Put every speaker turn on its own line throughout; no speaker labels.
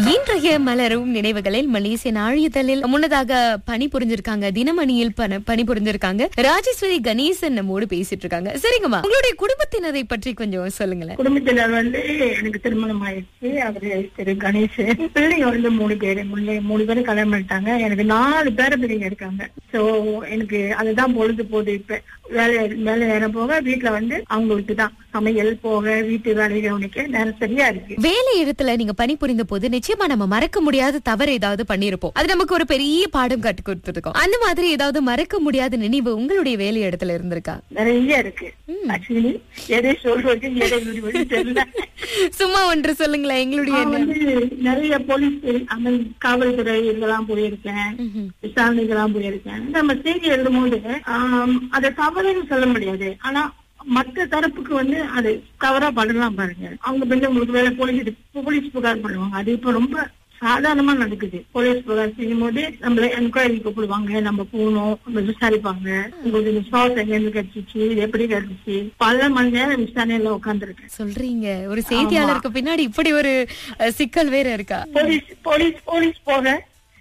இன்றைய மலரும் நினைவுகளில் மலேசிய நாளிதழில் முன்னதாக பணிபுரிஞ்சிருக்காங்க, தினமணியில் பணிபுரிஞ்சிருக்காங்க ராஜேஸ்வரி கணேசன் நம்மோடு பேசிட்டு இருக்காங்க. சரிங்கம்மா, உங்களுடைய குடும்பத்தினரை பற்றி கொஞ்சம் சொல்லுங்களேன்.
குடும்பத்தினர் எனக்கு திருமணம் ஆயிடுச்சு. அவரு திரு கணேசன். பிள்ளைங்க 3 பேரு. 3 பேரும் கல்யாணம் பண்ணிட்டாங்க. எனக்கு 4 பேர பிள்ளைங்க இருக்காங்க. சோ எனக்கு அதுதான் பொழுது போகுது. இப்ப வேலை நேரம் போக வீட்டுல அவங்களுக்கு தான் சமையல் போக வீட்டு வேலை கவனிக்க நேரம் சரியா இருக்கு.
வேலை இடத்துல நீங்க பணிபுரிந்த போது நிச்சயமா நம்ம மறக்க முடியாத தவறு ஏதாவது பண்ணிருப்போம். அது நமக்கு ஒரு பெரிய பாடம் கற்றுக் கொடுத்துருக்கோம். அந்த மாதிரி ஏதாவது மறக்க முடியாத நினைவு உங்களுடைய வேலை இடத்துல இருந்திருக்கா?
நிறைய இருக்கு. எதை சொல்றது எதை தெரியல.
சும்மா ஒன்று சொல்லுங்களேன். எங்களுடைய
நிறைய போலீஸ் காவல்துறை இதெல்லாம் போயிருக்கேன், விசாரணைகள்லாம் போயிருக்கேன். நம்ம செய்தி எழுதும் போது அதை தவறுன்னு சொல்ல முடியாது. ஆனா மற்ற தரப்புக்கு அது தவறா பண்ணலாம் பாருங்க. அவங்க உங்களுக்கு வேலை போலீஸ் புகார் பண்ணுவாங்க. அது இப்ப ரொம்ப சாதாரணமா நடக்குது. போலீஸ் புகார் செய்யும் போது நம்மள என்கொயரி கூப்பிடுவாங்க. நம்ம போகணும், நம்ம விசாரிப்பாங்க. உங்களுக்கு விசுவாசம் எங்க இருந்து கிடைச்சிச்சு, எப்படி கிடைச்சிச்சு, பல மணி நேரம் விசாரணையில உட்காந்துருக்கேன்.
சொல்றீங்க, ஒரு செய்தியாளருக்கு பின்னாடி இப்படி ஒரு சிக்கல் வேற இருக்கா?
போலீஸ் போக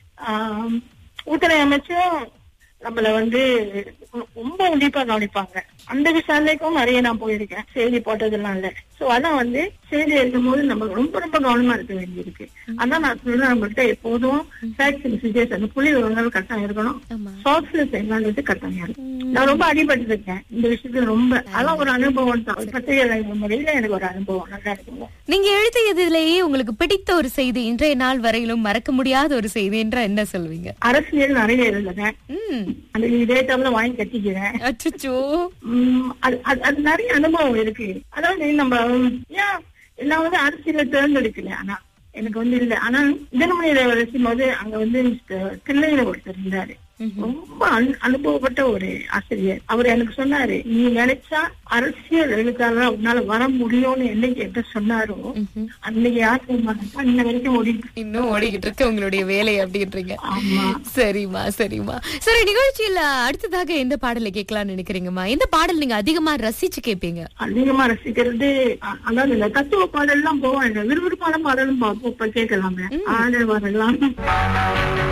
உள்துறை அமைச்சரும் நம்மள ரொம்ப உன்னிப்பா கவனிப்பாங்க. அந்த விசாரணைக்கும் நிறைய நான் போயிருக்கேன். செய்தி போட்டதெல்லாம் இல்ல. சோ அதான் செய்தி எழுதும் போது நம்ம ரொம்ப ரொம்ப கவனமா இருக்க வேண்டியிருக்கு. அதான் நான் சொல்றேன், நம்மள்கிட்ட எப்போதும் ஃபேக்ட்ஸ் மெசேஜஸ் அந்த புள்ளி விவரங்கள் கட்டாயம் இருக்கணும். சாஃப்ட்வேர்ஸ் என்னன்றது கட்டாயம் இருக்கும். நான் ரொம்ப அடிபட்டு இருக்கேன் இந்த விஷயத்துல. ரொம்ப அதான் ஒரு அனுபவம் தான். பத்திரிகை முறையில எனக்கு ஒரு அனுபவம் நல்லா இருக்குங்க.
நீங்க எழுதியதிலேயே உங்களுக்கு பிடித்த ஒரு செய்தி, இன்றைய நாள் வரையிலும் மறக்க முடியாத ஒரு செய்தி என்றா என்ன சொல்வீங்க?
அரசியல் நிறைய எழுதுறேன். அந்த இதே தவிர வாங்கி கட்டிக்கிறேன்.
அச்சோ,
அது நிறைய அனுபவம் இருக்கு. அதாவது நம்ம நான் அரசியல தேர்ந்தெடுக்கல. ஆனா எனக்கு இல்ல. ஆனா தினமணியில வரைக்கும் போது அங்க தில்லையில ஒருத்தர் இருந்தாரு. ரொம்ப அனுபவப்பட்ட ஒரு ஆசிரியர். அவர் எனக்கு சொன்னாரு, நீ நினைச்சா அரசியல் எழுத்தாளரா உன்னால வர முடியும்னு என்னைக்கு என்கிட்ட சொன்னாரோ அன்னைக்கு இன்ன வரைக்கும்
ஓடிக்கிட்டு இருக்கு உங்களுடைய வேலை அப்படின்றீங்க. சரிம்மா. சரி, நிகழ்ச்சியில அடுத்ததாக எந்த பாடலை கேட்கலாம்னு நினைக்கிறீங்கம்மா? எந்த பாடல் நீங்க அதிகமா ரசிச்சு கேட்பீங்க?
அதிகமா ரசிக்கிறது அதாவது இந்த தத்துவ பாடல் எல்லாம் போவாங்க. விறுவிறுப்பான பாடலும் கேட்கலாமே. ஆடல் வரலாம்.